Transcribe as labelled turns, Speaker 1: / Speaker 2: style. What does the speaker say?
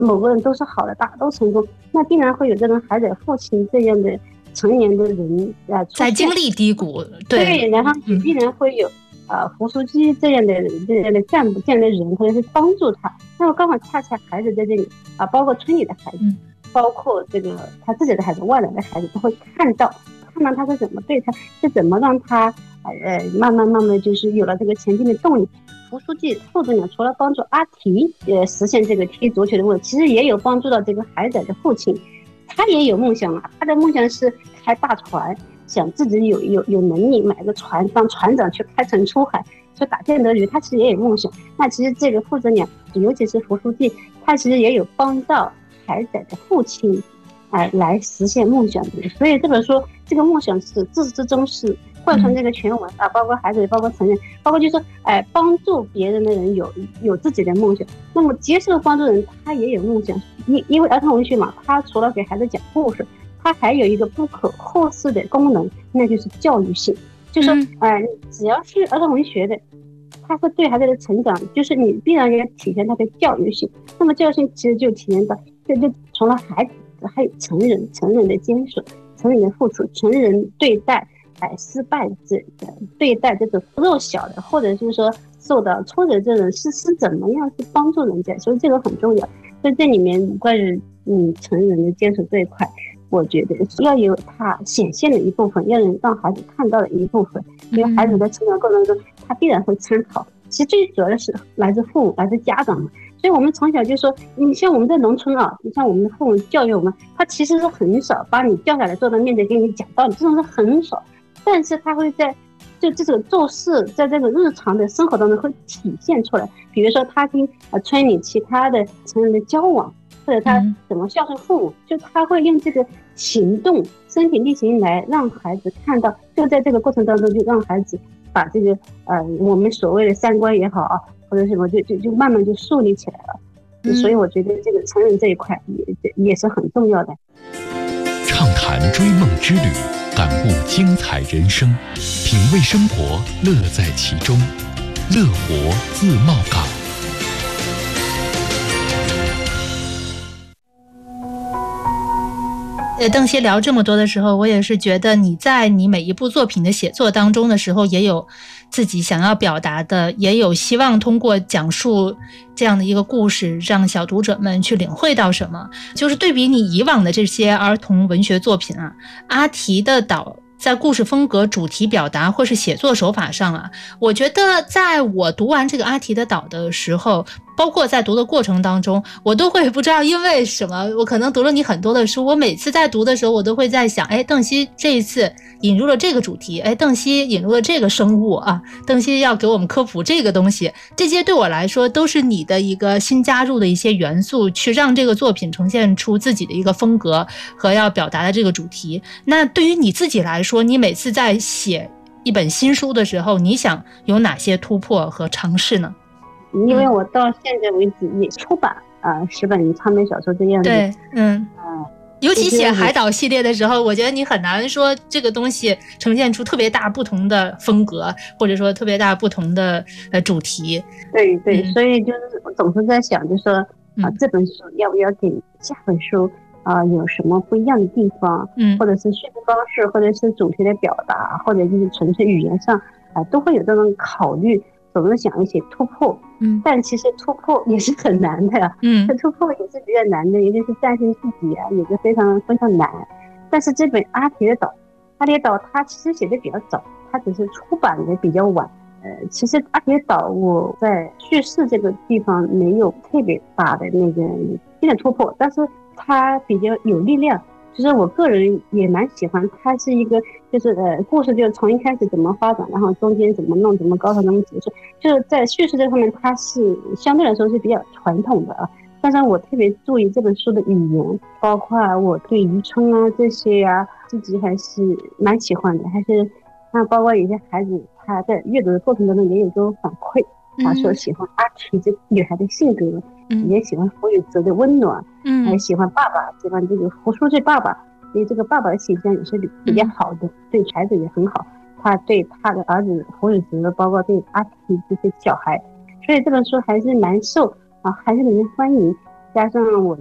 Speaker 1: 某个人都是好的，大家都成功，那必然会有这种孩子的父亲这样的成年的人
Speaker 2: 在经历低谷，
Speaker 1: 对，然后也必然会有胡书记这样的干部这样的人，可能是帮助他。那么刚好恰恰孩子在这里包括村里的孩子，包括这个他自己的孩子、外来的孩子，都会看到他是怎么对他，是怎么让他慢慢就是有了这个前进的动力。胡书记、副组长除了帮助阿提实现这个踢足球的梦，其实也有帮助到这个孩子的父亲，他也有梦想他的梦想是开大船，想自己有能力买个船当船长去开船出海去打建德鱼，他其实也有梦想。那其实这个父子俩，尤其是胡书记，他其实也有帮到孩子的父亲来实现梦想的。所以这本书这个梦想是自始至终是贯穿这个全文包括孩子，包括成人，包括就是说帮助别人的人有自己的梦想。那么接受帮助人，他也有梦想。因为儿童文学嘛，他除了给孩子讲故事，它还有一个不可忽视的功能，那就是教育性。就是说只要是儿童文学的，它会对孩子的成长，就是你必然要体现它的教育性。那么教育性其实就体现到就除了孩子，还有成人的坚守，成人的付出，成人对待失败对待这种弱小的，或者是说受到挫折这种是怎么样去帮助人家，所以这个很重要。所以这里面关于成人的坚守这一块，我觉得要有它显现的一部分，要让孩子看到的一部分。因为孩子在成长过程中，他必然会参考。其实最主要的是来自父母，来自家长嘛。所以我们从小就说，你像我们在农村你像我们的父母教育我们，他其实是很少把你叫下来坐到面前给你讲道理，这种是很少。但是他会在就这种做事，在这个日常的生活当中会体现出来。比如说他跟村里其他的成人的交往，或者他怎么孝顺父母，就他会用这个行动身体力行来让孩子看到，就在这个过程当中就让孩子把这个我们所谓的三观也好或者什么就慢慢就树立起来了。所以我觉得这个成人这一块也是很重要的。
Speaker 3: 畅谈追梦之旅，感悟精彩人生，品味生活，乐在其中。乐活自贸港。
Speaker 2: 邓希聊这么多的时候，我也是觉得你在你每一部作品的写作当中的时候，也有自己想要表达的，也有希望通过讲述这样的一个故事，让小读者们去领会到什么。就是对比你以往的这些儿童文学作品阿提的岛在故事风格、主题表达或是写作手法上我觉得在我读完这个阿提的岛的时候，包括在读的过程当中，我都会不知道因为什么，我可能读了你很多的书，我每次在读的时候，我都会在想，邓希这一次引入了这个主题，邓希引入了这个生物邓希要给我们科普这个东西，这些对我来说都是你的一个新加入的一些元素，去让这个作品呈现出自己的一个风格和要表达的这个主题。那对于你自己来说，你每次在写一本新书的时候，你想有哪些突破和尝试呢？
Speaker 1: 因为我到现在为止也出版10本长篇小说这样的。
Speaker 2: 对，尤其写海岛系列的时候，我觉得你很难说这个东西呈现出特别大不同的风格，或者说特别大不同的主题。
Speaker 1: 对，所以就是我总是在想，就是说这本书要不要给下本书有什么不一样的地方，或者是叙事方式，或者是主题的表达，或者就是纯粹语言上都会有这种考虑，总是想一些突破。但其实突破也是很难的这突破也是比较难的，尤其是战胜自己也是非常非常难。但是这本阿提的岛它其实写的比较早，它只是出版的比较晚。其实阿提的岛我在叙事这个地方没有特别大的那个新的突破，但是它比较有力量。就是我个人也蛮喜欢，它是一个就是故事就从一开始怎么发展，然后中间怎么弄，怎么高潮，怎么结束，就是在叙事这方面它是相对来说是比较传统的但是我特别注意这本书的语言，包括我对渔村这些自己还是蛮喜欢的。还是包括有些孩子他在阅读的过程当中也有给我反馈，他说喜欢阿提这女孩的性格，也喜欢胡宇哲的温暖，还喜欢爸爸，喜欢这个胡书记爸爸，因为这个爸爸的形象也是比较好的，对孩子也很好。他对他的儿子胡宇哲，包括对阿提这些小孩，所以这本书还是蛮受还是人欢迎。 加上我